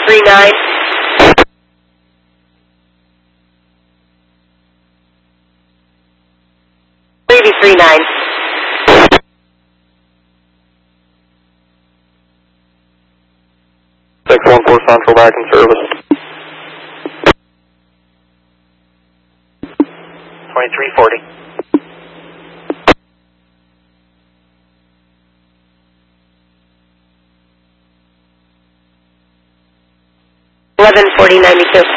3039. 3039. Six 14 Central back in service. 2340. Eleven 4092.